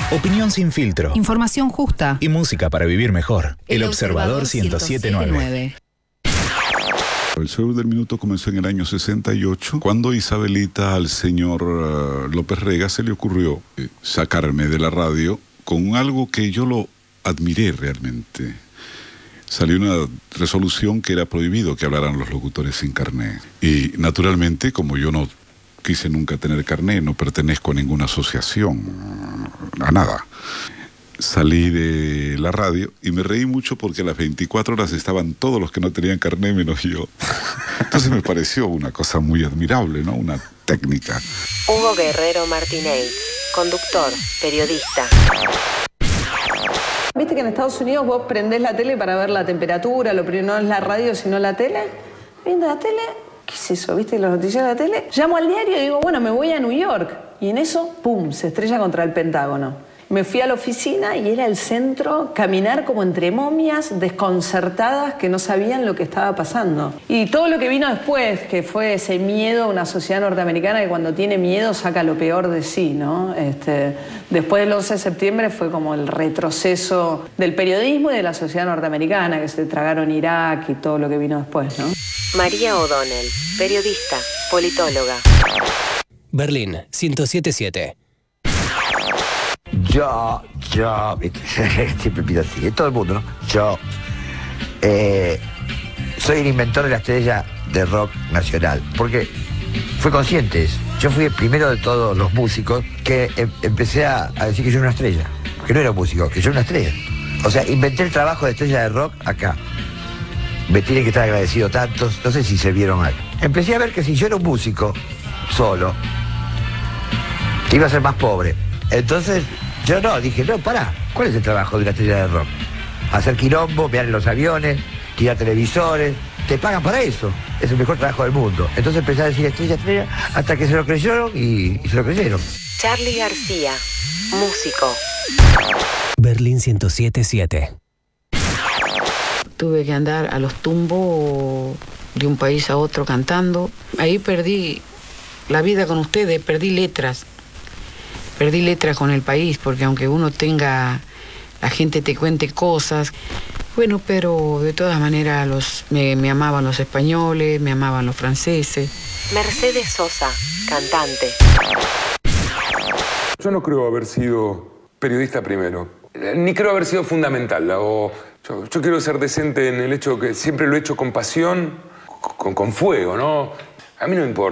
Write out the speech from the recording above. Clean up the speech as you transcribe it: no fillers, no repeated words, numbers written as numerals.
Opinión sin filtro. Información justa. Y música para vivir mejor. El Observador 107.9. El Sol del Minuto comenzó en el año 68, cuando Isabelita, al señor López Rega, se le ocurrió sacarme de la radio con algo que yo lo admiré realmente. Salió una resolución que era prohibido que hablaran los locutores sin carné. Y naturalmente, como yo no quise nunca tener carné, no pertenezco a ninguna asociación, a nada. Salí de la radio y me reí mucho porque a las 24 horas estaban todos los que no tenían carné menos yo. Entonces me pareció una cosa muy admirable, ¿no? Una técnica. Hugo Guerrero Martínez, conductor, periodista. ¿Viste que en Estados Unidos vos prendés la tele para ver la temperatura? Lo primero no es la radio, sino la tele. Viendo la tele, ¿qué es eso? ¿Viste los noticiarios de la tele? Llamo al diario y digo, bueno, me voy a New York. Y en eso, ¡pum!, se estrella contra el Pentágono. Me fui a la oficina y era el centro, caminar como entre momias desconcertadas que no sabían lo que estaba pasando. Y todo lo que vino después, que fue ese miedo a una sociedad norteamericana que cuando tiene miedo saca lo peor de sí, ¿no? Después del 11 de septiembre fue como el retroceso del periodismo y de la sociedad norteamericana, que se tragaron Irak y todo lo que vino después, ¿no? María O'Donnell, periodista, politóloga. Berlín, 107.7. Yo, siempre pido así, todo el mundo, ¿no? Yo soy el inventor de la estrella de rock nacional, porque fue consciente eso. Yo fui el primero de todos los músicos que empecé a decir que yo era una estrella, que no era un músico, que yo era una estrella. O sea, inventé el trabajo de estrella de rock acá. Me tienen que estar agradecido tantos, no sé si se vieron mal. Empecé a ver que si yo era un músico solo, que iba a ser más pobre. Entonces, yo dije, pará, ¿cuál es el trabajo de una estrella de rock? Hacer quilombo, mirar en los aviones, tirar televisores, te pagan para eso, es el mejor trabajo del mundo. Entonces empecé a decir estrella, hasta que se lo creyeron y se lo creyeron. Charly García, músico. Berlín 107.7. Tuve que andar a los tumbos de un país a otro cantando. Ahí perdí la vida con ustedes, perdí letras con el país, porque aunque uno tenga, la gente te cuente cosas, bueno, pero de todas maneras me amaban los españoles, me amaban los franceses. Mercedes Sosa, cantante. Yo no creo haber sido periodista primero, ni creo haber sido fundamental. Yo quiero ser decente en el hecho que siempre lo he hecho con pasión, con fuego, ¿no? A mí no me importa.